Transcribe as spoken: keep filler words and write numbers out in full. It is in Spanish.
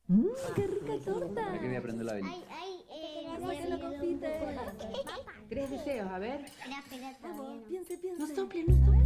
Mmm, qué rica torta. Ahora que voy a prender la velita. Ay, ay, eh, Sáquenlo, Dios, confite. Dios. Tres deseos, a ver. Espera, espera, todavía no. Piense, piense. No sople, no sople.